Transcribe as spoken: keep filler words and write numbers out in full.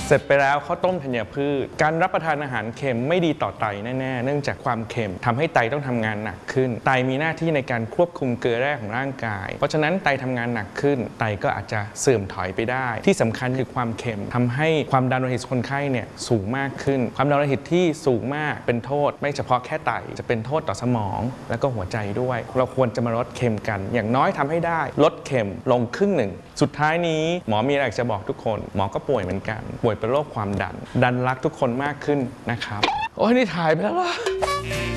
เสร็จไปแล้วข้าวต้มธัญพืชการรับประทานอาหารเค็มไม่ดีต่อไตแน่ๆเนื่องจากความเค็มทำให้ไตต้องทำงานหนักขึ้นไตมีหน้าที่ในการควบคุมเกลือแร่ของร่างกายเพราะฉะนั้นไตทำงานหนักขึ้นไตก็อาจจะเสื่อมถอยไปได้ที่สำคัญคือความเค็มทำให้ความดันโลหิตคนไข้เนี่ยสูงมากขึ้นความดันโลหิตที่สูงมากเป็นโทษไม่เฉพาะแค่ไตจะเป็นโทษต่อสมองและก็หัวใจด้วยเราควรจะมาลดเค็มกันอย่างน้อยทำให้ได้ลดเค็มลงครึ่งหนึ่งสุดท้ายนี้หมอมีอะไรจะบอกทุกคนหมอก็ป่วยเหมือนกันป่วยเป็นโรคความดันดันรักทุกคนมากขึ้นนะครับโอ้ยนี่ถ่ายไปแล้วล่ะ